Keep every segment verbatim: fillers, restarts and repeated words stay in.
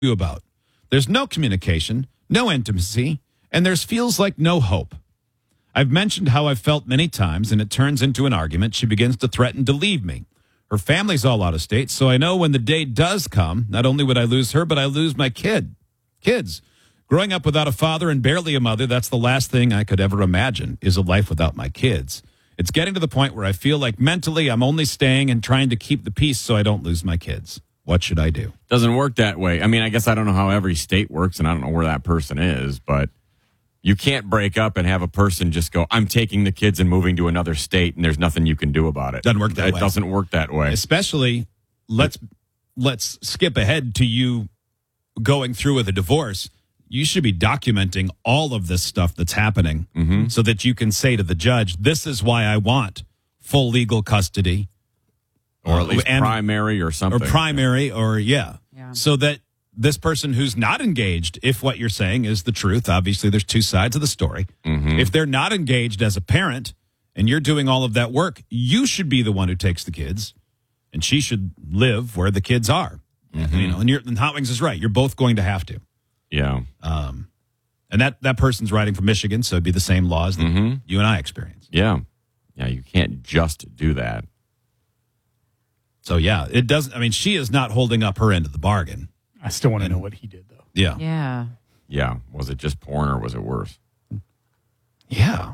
you about. There's no communication, no intimacy, and there's feels like no hope. I've mentioned how I've felt many times, and it turns into an argument. She begins to threaten to leave me. Her family's all out of state, so I know when the day does come, not only would I lose her, but I lose my kid. Kids. Growing up without a father and barely a mother, that's the last thing I could ever imagine, is a life without my kids. It's getting to the point where I feel like mentally I'm only staying and trying to keep the peace so I don't lose my kids. What should I do? Doesn't work that way. I mean, I guess I don't know how every state works, and I don't know where that person is, but you can't break up and have a person just go, I'm taking the kids and moving to another state, and there's nothing you can do about it. Doesn't work that it way. It doesn't work that way. Especially, let's let's skip ahead to you going through with a divorce. You should be documenting all of this stuff that's happening mm-hmm. so that you can say to the judge, this is why I want full legal custody. Or at least and, primary or something. Or primary, or yeah. yeah. So that this person who's not engaged, if what you're saying is the truth, obviously there's two sides of the story. Mm-hmm. If they're not engaged as a parent and you're doing all of that work, you should be the one who takes the kids, and she should live where the kids are. Mm-hmm. You know, and, you're, and Hot Wings is right. You're both going to have to. Yeah. Um, and that, that person's writing from Michigan, so it'd be the same laws that mm-hmm. you and I experience. Yeah. Yeah, you can't just do that. So, yeah, it doesn't. I mean, she is not holding up her end of the bargain. I still want to know what he did, though. Yeah. Yeah. Yeah. Was it just porn or was it worse? Yeah.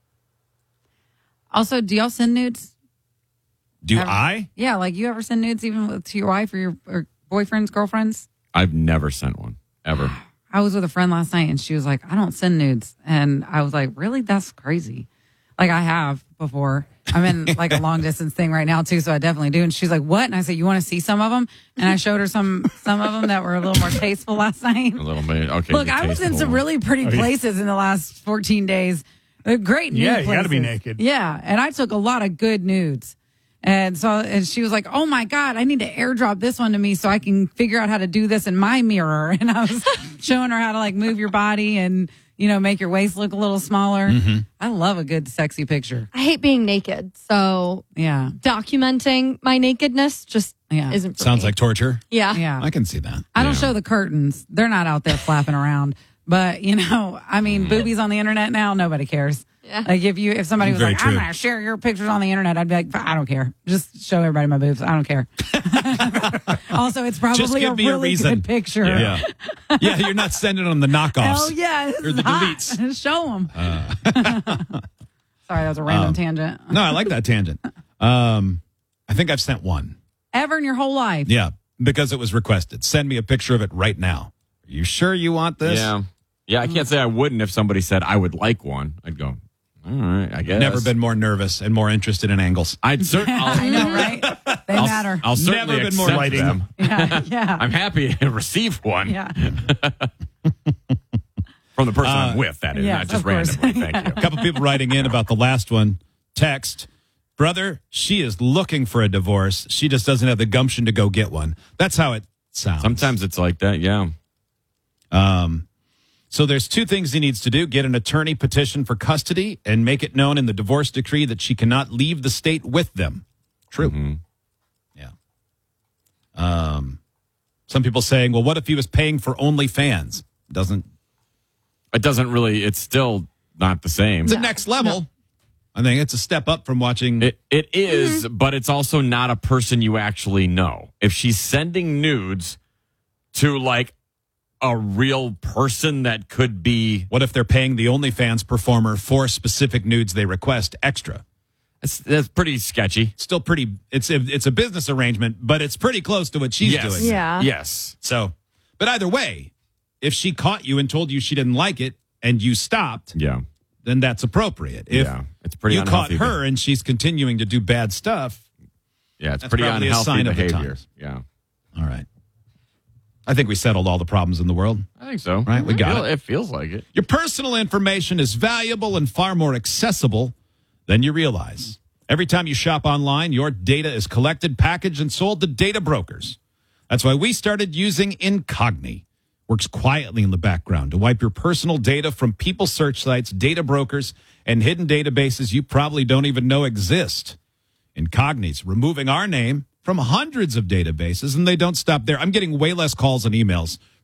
Also, do y'all send nudes? Do Ever? I? Yeah, like you ever send nudes even to your wife or your or boyfriends, girlfriends? I've never sent one, ever. I was with a friend last night, and she was like, I don't send nudes. And I was like, really? That's crazy. Like, I have before. I'm in like a long distance thing right now, too, so I definitely do. And she's like, what? And I said, you want to see some of them? And I showed her some some of them that were a little more tasteful last night. A little bit. Okay. Look, I was in some really pretty places in the last fourteen days. They're great nude Yeah, you got to be places. naked. Yeah, and I took a lot of good nudes. And so, and she was like, oh my God, I need to airdrop this one to me so I can figure out how to do this in my mirror. And I was showing her how to like move your body and, you know, make your waist look a little smaller. Mm-hmm. I love a good sexy picture. I hate being naked, so Yeah. documenting my nakedness just Yeah. isn't for Sounds me. like torture. Yeah. Yeah. I can see that. I don't Yeah. show the curtains. They're not out there flapping around. But, you know, I mean, boobies on the internet now, nobody cares. Yeah. Like if you, if somebody was Very like, true. I'm going to share your pictures on the internet, I'd be like, I don't care. Just show everybody my boobs. I don't care. Also, it's probably give a me a really reason. good picture. Yeah. Yeah, you're not sending them the knockoffs. Hell yeah. This Or is the hot. deletes. Show them. Uh. Sorry, that was a random Um, tangent. No, I like that tangent. Um, I think I've sent one. Ever in your whole life? Yeah, because it was requested. Send me a picture of it right now. Are you sure you want this? Yeah. Yeah, I can't say I wouldn't if somebody said I would like one. I'd go, all right, I guess. Never been more nervous and more interested in angles. I'd certainly. I know, right? They I'll, matter. I'll certainly Never been more accept lighting. them. yeah, yeah. I'm happy to receive one yeah. from the person Uh, I'm with. That is yes, not just of course. randomly. Thank you. A couple people writing in about the last one. Text, brother, she is looking for a divorce. She just doesn't have the gumption to go get one. That's how it sounds. Sometimes it's like that. Yeah. Um, so there's two things he needs to do. Get an attorney petition for custody and make it known in the divorce decree that she cannot leave the state with them. True. Mm-hmm. Yeah. Um, some people saying, well, what if he was paying for OnlyFans? Doesn't. It doesn't really. It's still not the same. It's the next level. I think it's a step up from watching. It it is, but it's also not a person you actually know. If she's sending nudes to like a real person that could be, What if they're paying the OnlyFans performer for specific nudes they request extra? it's, that's pretty sketchy. Still pretty. It's a, it's a business arrangement, but it's pretty close to what she's Yes. doing. Yeah. Yes. So, but either way, if she caught you and told you she didn't like it and you stopped, Yeah. then that's appropriate. If Yeah. It's pretty you caught unhealthy. her and she's continuing to do bad stuff, Yeah. It's That's pretty probably a unhealthy sign of the behavior. times. Yeah. all right. I think we settled all the problems in the world. I think so. Right, we got Feel- it. It feels like it. Your personal information is valuable and far more accessible than you realize. Every time you shop online, your data is collected, packaged, and sold to data brokers. That's why we started using Incogni. Works quietly in the background to wipe your personal data from people search sites, data brokers, and hidden databases you probably don't even know exist. Incogni's removing our name from hundreds of databases, and they don't stop there. I'm getting way less calls and emails